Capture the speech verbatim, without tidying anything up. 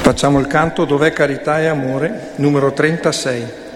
Facciamo il canto Dov'è carità e amore, numero trentasei.